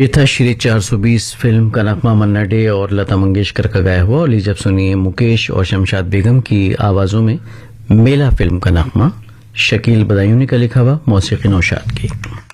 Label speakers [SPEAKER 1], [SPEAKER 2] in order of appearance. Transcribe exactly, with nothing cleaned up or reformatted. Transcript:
[SPEAKER 1] ये था श्री चार सौ बीस फिल्म का नगमा मन्ना डे और लता मंगेशकर का गाया हुआ। और लीजिए अब सुनिए मुकेश और शमशाद बेगम की आवाजों में मेला फिल्म का नगमा शकील बदायूं का लिखा हुआ, मौसीकी नौशाद की।